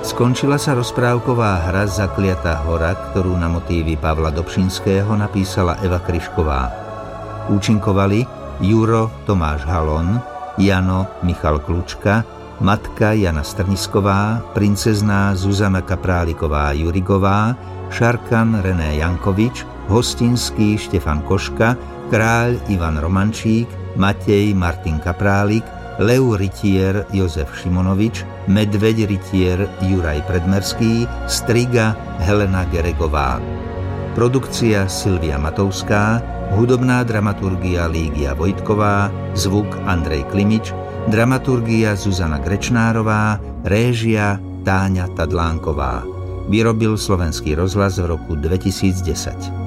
Skončila sa rozprávková hra Zakliatá hora, ktorú na motívy Pavla Dobšinského napísala Eva Kryšková. Účinkovali Juro Tomáš Halon, Jano Michal Klučka, matka Jana Strnisková, princezná Zuzana Kapráliková-Jurigová, šarkan René Jankovič, hostinský Štefan Koška, kráľ Ivan Romančík, Matej Martin Kaprálik, lev rytier Jozef Šimonovič, medveď rytier Juraj Predmerský, striga Helena Geregová. Produkcia Silvia Matovská, hudobná dramaturgia Lígia Vojtková, zvuk Andrej Klimič, dramaturgia Zuzana Grečnárová, réžia Táňa Tadlánková. Vyrobil Slovenský rozhlas v roku 2010.